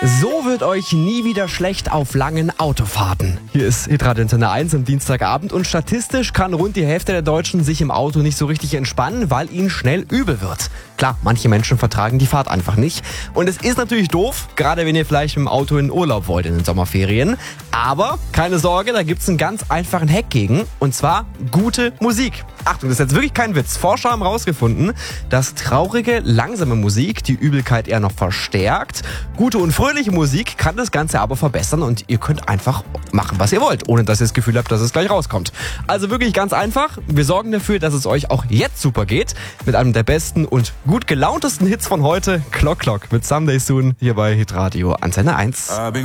So wird euch nie wieder schlecht auf langen Autofahrten. Hier ist Hitradio Antenne 1 am Dienstagabend und statistisch kann rund die Hälfte der Deutschen sich im Auto nicht so richtig entspannen, weil ihnen schnell übel wird. Klar, manche Menschen vertragen die Fahrt einfach nicht. Und es ist natürlich doof, gerade wenn ihr vielleicht mit dem Auto in Urlaub wollt in den Sommerferien. Aber keine Sorge, da gibt's einen ganz einfachen Hack gegen, und zwar gute Musik. Achtung, das ist jetzt wirklich kein Witz. Forscher haben herausgefunden, dass traurige, langsame Musik die Übelkeit eher noch verstärkt. Gute und fröhliche Musik kann das Ganze aber verbessern und ihr könnt einfach machen, was ihr wollt, ohne dass ihr das Gefühl habt, dass es gleich rauskommt. Also wirklich ganz einfach. Wir sorgen dafür, dass es euch auch jetzt super geht. Mit einem der besten und gut gelauntesten Hits von heute, Clock Clock mit Someday Soon hier bei Hitradio Antenne 1.